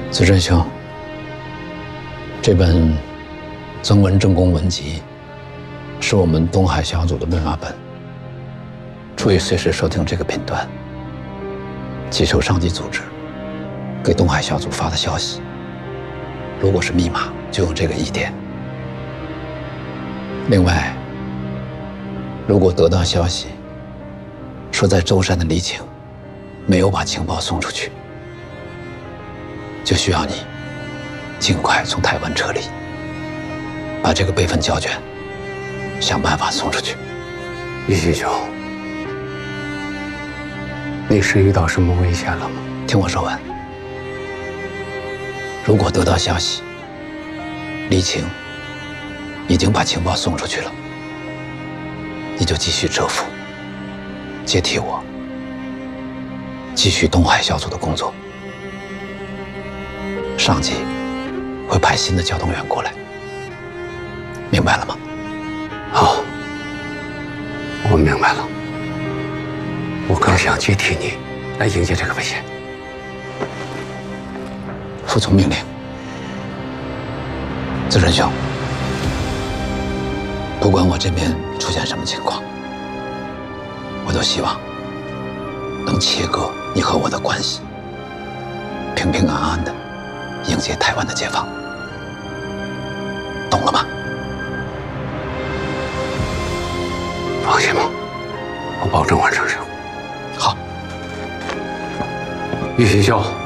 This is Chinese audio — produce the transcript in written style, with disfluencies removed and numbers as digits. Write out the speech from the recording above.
子真兄，这本《曾文正公文集》是我们东海小组的密码本，注意随时收听这个频段，接受上级组织给东海小组发的消息。如果是密码，就用这个1点。另外，如果得到消息说在舟山的李请没有把情报送出去，就需要你尽快从台湾撤离，把这个备份胶卷想办法送出去。 玉溪兄，你是遇到什么危险了吗？ 听我说完。如果得到消息，李请已经把情报送出去了，你就继续蛰伏，接替我，继续东海小组的工作。上级会派新的交通员过来，明白了吗？ 好，我明白了。我更想接替你来迎接这个危险。 服从命令。子真兄，不管我这边出现什么情况，我都希望能切割你和我的关系，平平安安的迎接台湾的解放，懂了吗？ 放心吧，我保证完成任务。 好。 玉溪兄。